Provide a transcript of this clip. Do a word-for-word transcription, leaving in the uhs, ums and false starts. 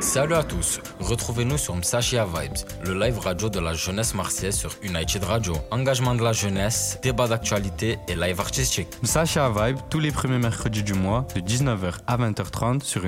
Salut à tous, retrouvez-nous sur Msachia Vibes, le live radio de la jeunesse marseillaise sur United Radio. Engagement de la jeunesse, débat d'actualité et live artistique. Msachia Vibes tous les premiers mercredis du mois de dix-neuf heures à vingt heures trente sur